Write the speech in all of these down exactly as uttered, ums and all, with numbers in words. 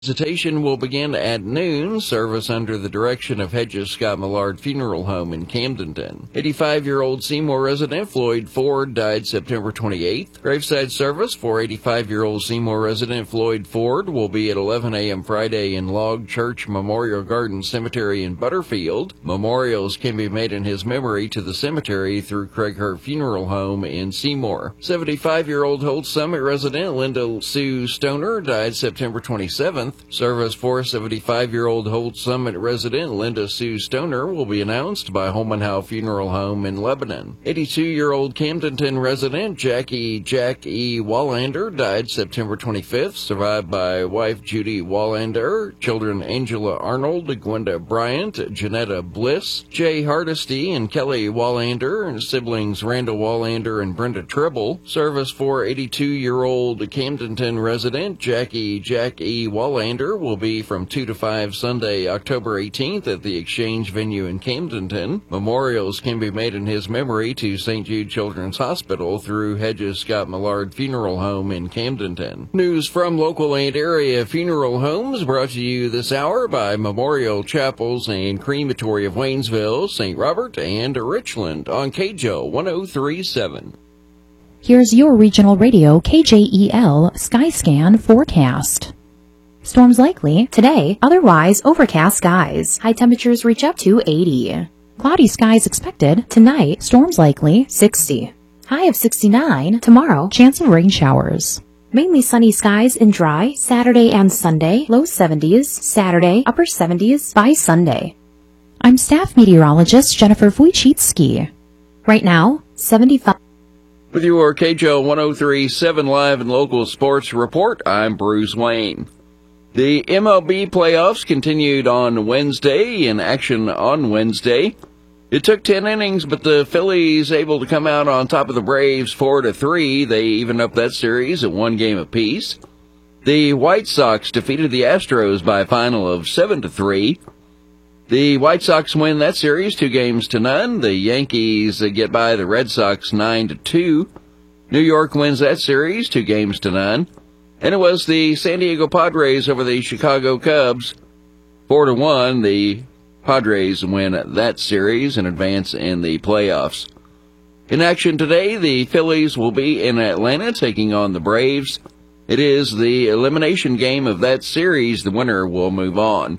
Visitation will begin at noon. Service under the direction of Hedges Scott Millard Funeral Home in Camdenton. eighty-five-year-old Seymour resident Floyd Ford died September twenty-eighth. Graveside service for eighty-five-year-old Seymour resident Floyd Ford will be at eleven a.m. Friday in Log Church Memorial Garden Cemetery in Butterfield. Memorials can be made in his memory to the cemetery through Craig Hurt Funeral Home in Seymour. seventy-five-year-old Holt Summit resident Linda Sue Stoner died September twenty-seventh. Service for seventy-five-year-old Holt Summit resident Linda Sue Stoner will be announced by Holman Howe Funeral Home in Lebanon. eighty-two-year-old Camdenton resident Jackie Jack E. Wallander died September twenty-fifth, survived by wife Judy Wallander, children Angela Arnold, Gwenda Bryant, Janetta Bliss, Jay Hardesty, and Kelly Wallander, and siblings Randall Wallander and Brenda Tribble. Service for eighty-two-year-old Camdenton resident Jackie Jack E. Wallander will be from two to five Sunday, October eighteenth at the Exchange venue in Camdenton. Memorials can be made in his memory to Saint Jude Children's Hospital through Hedges Scott Millard Funeral Home in Camdenton. News from local and area funeral homes brought to you this hour by Memorial Chapels and Crematory of Waynesville, Saint Robert, and Richland on K J O one oh three point seven. Here's your regional radio K J E L Skyscan forecast. Storms likely today, otherwise overcast skies. High temperatures reach up to eighty. Cloudy skies expected tonight, storms likely sixty. High of sixty-nine tomorrow, chance of rain showers. Mainly sunny skies and dry Saturday and Sunday, low seventies, Saturday, upper seventies by Sunday. I'm staff meteorologist Jennifer Wojcicki. Right now, seventy-five. With your K J O one oh three point seven live and local sports report, I'm Bruce Wayne. The M L B playoffs continued on Wednesday, in action on Wednesday. It took ten innings, but the Phillies able to come out on top of the Braves four to three. They evened up that series at one game apiece. The White Sox defeated the Astros by a final of seven to three. The White Sox win that series two games to none. The Yankees get by the Red Sox nine to two. New York wins that series two games to none. And it was the San Diego Padres over the Chicago Cubs. Four to one, the Padres win that series and advance in the playoffs. In action today, the Phillies will be in Atlanta taking on the Braves. It is the elimination game of that series. The winner will move on.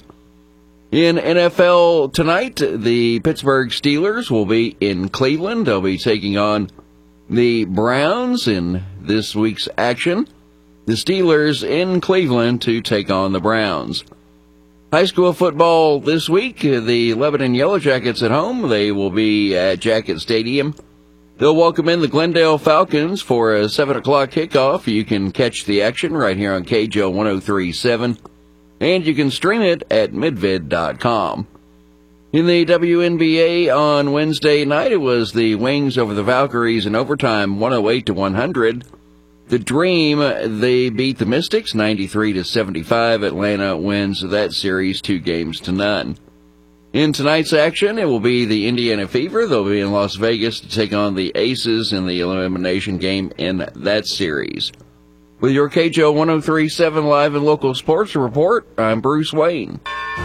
In N F L tonight, the Pittsburgh Steelers will be in Cleveland. They'll be taking on the Browns in this week's action. The Steelers in Cleveland to take on the Browns. High school football this week, the Lebanon Yellow Jackets at home. They will be at Jacket Stadium. They'll welcome in the Glendale Falcons for a seven o'clock kickoff. You can catch the action right here on K J O one oh three point seven, and you can stream it at midvid dot com. In the W N B A on Wednesday night, it was the Wings over the Valkyries in overtime, one oh eight to one hundred. The Dream, they beat the Mystics ninety-three to seventy-five. Atlanta wins that series two games to none. In tonight's action, it will be the Indiana Fever. They'll be in Las Vegas to take on the Aces in the elimination game in that series. With your K J O one oh three point seven live and local sports report, I'm Bruce Wayne.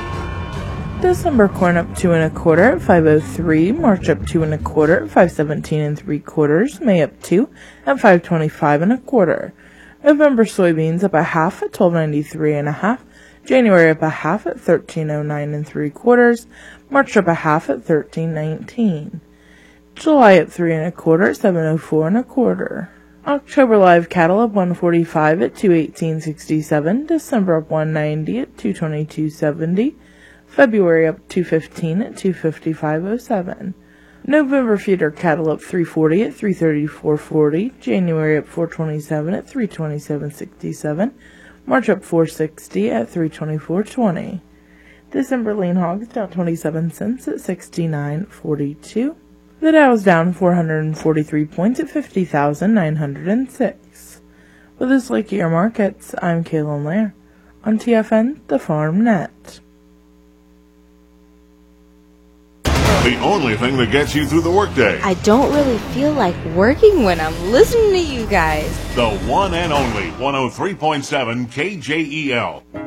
December corn up two and a quarter at five oh three, March up two and a quarter at five seventeen and three quarters, May up two at five twenty-five and a quarter. November soybeans up a half at twelve ninety-three and a half, January up a half at thirteen oh nine and three quarters, March up a half at thirteen nineteen. July up three and a quarter at seven oh four and a quarter. October live cattle up one forty-five at two eighteen sixty-seven, December up one ninety at two twenty-two seventy. February up two fifteen at two fifty-five oh seven. November feeder cattle up three forty at three thirty-four forty. January up four twenty-seven at three twenty-seven sixty-seven. March up four sixty at three twenty-four twenty. December lean hogs down twenty-seven cents at sixty-nine forty-two. The Dow is down four hundred forty-three points at fifty thousand nine hundred six. With this Lake Erie Markets, I'm Kaylin Lair on T F N, the Farm Net. The only thing that gets you through the workday. I don't really feel like working when I'm listening to you guys. The one and only one oh three point seven K J E L.